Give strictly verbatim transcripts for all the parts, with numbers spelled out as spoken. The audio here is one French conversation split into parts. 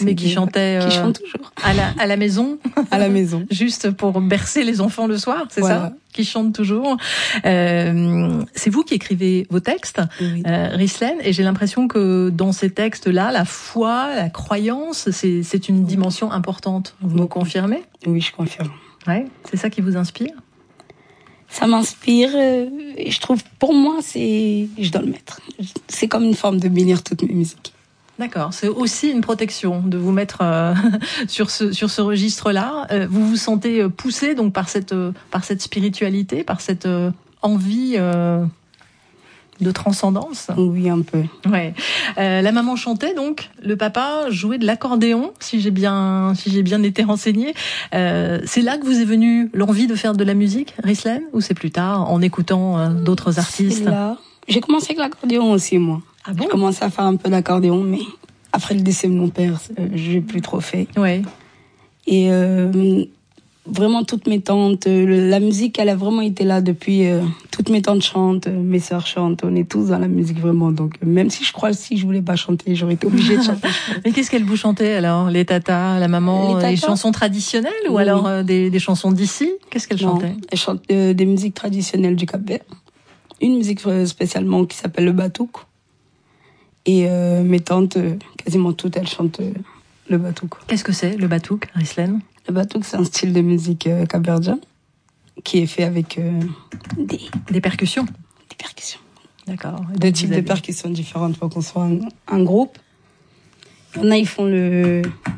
Mais qui chantait Qui euh, chante toujours. à la, à la maison. À la maison. Juste pour bercer les enfants le soir, c'est Voilà. ça? Qui chantent toujours. Euh, c'est vous qui écrivez vos textes, Oui. euh, Rislaine, et j'ai l'impression que dans ces textes-là, la foi, la croyance, c'est, c'est une dimension importante. Vous me confirmez? Oui, je confirme. Ouais, c'est ça qui vous inspire? Ça m'inspire. Euh, et je trouve, pour moi, c'est, je dois le mettre. C'est comme une forme de bénir toutes mes musiques. D'accord, c'est aussi une protection de vous mettre euh, sur ce sur ce registre-là. Euh, vous vous sentez poussé donc par cette euh, par cette spiritualité, par cette euh, envie euh, de transcendance. Oui, un peu. Ouais. Euh, la maman chantait donc, le papa jouait de l'accordéon, si j'ai bien si j'ai bien été renseignée. Euh, c'est là que vous est venue l'envie de faire de la musique, Rislaine, ou c'est plus tard en écoutant euh, d'autres artistes? C'est là. J'ai commencé avec l'accordéon aussi, moi. Ah bon? J'ai commencé à faire un peu d'accordéon, mais après le décès de mon père, euh, j'ai plus trop fait. Ouais. Et euh, vraiment toutes mes tantes, euh, la musique, elle a vraiment été là depuis. Euh, toutes mes tantes chantent, euh, mes sœurs chantent, on est tous dans la musique vraiment. Donc euh, même si je crois que si je voulais pas chanter, j'aurais été obligée de chanter. Mais qu'est-ce qu'elle vous chantait alors? Les tatas, la maman, Les les, tatas. chansons traditionnelles ou Oui. alors euh, des, des chansons d'ici? Qu'est-ce qu'elle Non, chantait? elle chante euh, des musiques traditionnelles du Cap-Vert. Une musique euh, spécialement qui s'appelle le batouk. Et euh, mes tantes, euh, quasiment toutes, elles chantent euh, le batouk. Qu'est-ce que c'est le batouk, Rislaine? Le batouk, c'est un style de musique euh, capverdien qui est fait avec euh, des, Des percussions? des percussions. D'accord. Deux types de percussions différentes pour qu'on soit un, un groupe. Il y en a, ils font le...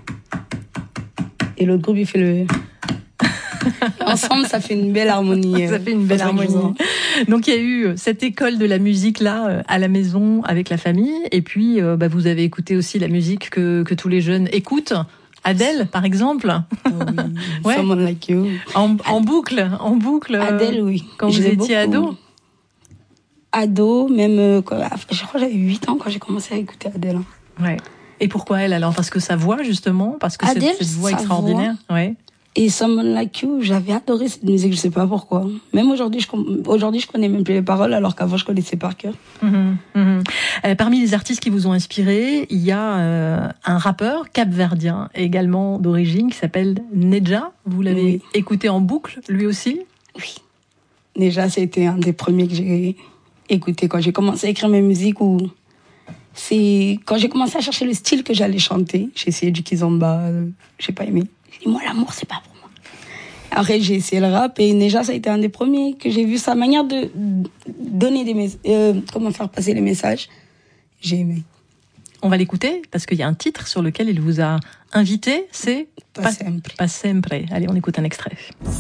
Et l'autre groupe, il fait le... Ensemble, ça fait une belle harmonie. euh, Ça fait une belle harmonie. Donc il y a eu cette école de la musique là euh, à la maison avec la famille, et puis euh, bah, vous avez écouté aussi la musique que que tous les jeunes écoutent. Adèle, par exemple. Oh oui. Ouais. Someone Like You. En, en boucle, en boucle. euh, Adèle, oui. Quand Je vous l'ai étiez beaucoup. ado. Ado, même... euh, quoi, je crois que j'avais huit ans quand j'ai commencé à écouter Adèle. Ouais. Et pourquoi elle alors? Parce que sa voix justement, parce que Adèle, cette, cette voix sa extraordinaire. Ouais. Et Someone Like You, j'avais adoré cette musique, je sais pas pourquoi. Même aujourd'hui, je, aujourd'hui, je connais même plus les paroles, alors qu'avant, je connaissais par cœur. Mmh, mmh. Euh, parmi les artistes qui vous ont inspiré, il y a euh, un rappeur capverdien, également d'origine, qui s'appelle Nedja. Vous l'avez Oui. écouté en boucle, lui aussi? Oui. Déjà, c'était un des premiers que j'ai écouté quand j'ai commencé à écrire mes musiques. Ou c'est quand j'ai commencé à chercher le style que j'allais chanter. J'ai essayé du kizomba, euh, j'ai pas aimé. J'ai dit, moi, l'amour, c'est pas pour moi. Après, j'ai essayé le rap et Neja, ça a été un des premiers que j'ai vu sa manière de donner des messages, euh, comment faire passer les messages. J'ai aimé. On va l'écouter parce qu'il y a un titre sur lequel il vous a invité, c'est Pas sempre. Pas sempre. Allez, on écoute un extrait.